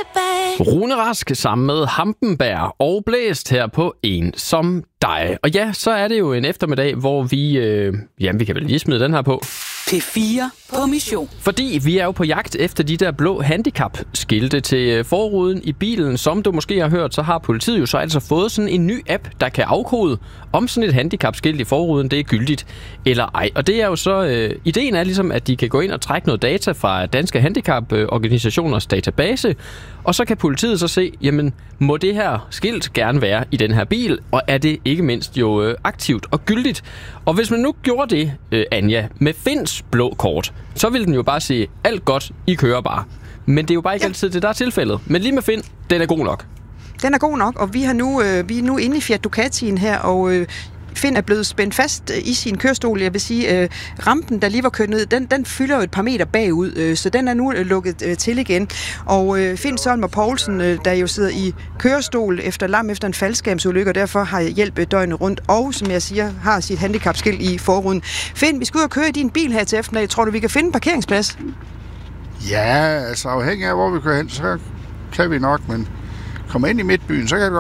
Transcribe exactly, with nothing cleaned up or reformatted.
tilbage. Rune Rask sammen med Hampenberg og Blæst her på En som dig. Og ja, så er det jo en eftermiddag, hvor vi... Øh, jamen, vi kan vel lige smide den her på. P fire på mission. Fordi vi er jo på jagt efter de der blå handicap-skilte til forruden i bilen. Som du måske har hørt, så har politiet jo så altså fået sådan en ny app, der kan afkode, om sådan et handicap-skilt i forruden, det er gyldigt eller ej. Og det er jo så... Øh, ideen er ligesom, at de kan gå ind og trække noget data fra Danske Handicap-organisationers database, og så kan politiet så se, jamen, må det her skilt gerne være i den her bil, og er det ikke mindst jo øh, aktivt og gyldigt. Og hvis man nu gjorde det, øh, Anja, med Finns blå kort, så ville den jo bare sige, alt godt, I kører bare. Men det er jo bare ikke ja. altid det, der er tilfældet. Men lige med Finn, den er god nok. Den er god nok, og vi, har nu, øh, vi er nu inde i Fiat Ducatien her, og... Øh, Finn er blevet spændt fast i sin kørestol. Jeg vil sige, øh, rampen, der lige var kørt ned, den, den fylder jo et par meter bagud, øh, så den er nu øh, lukket øh, til igen. Og øh, Finn Solmer Poulsen, øh, der jo sidder i kørestol efter lam efter en faldskærmsulykke, og derfor har hjælp døgnet rundt, og som jeg siger, har sit handicapskilt i forruden. Finn, vi skal ud og køre i din bil her til eftermiddag. Tror du, vi kan finde en parkeringsplads? Ja, altså afhængig af, hvor vi kører hen, så kan vi nok, men kommer ind i midtbyen, så kan det